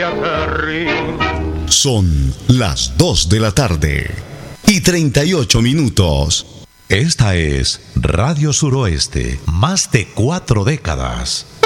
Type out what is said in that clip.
Son las 2 de la tarde y 38 minutos. Esta es Radio Suroeste, más de 4 décadas.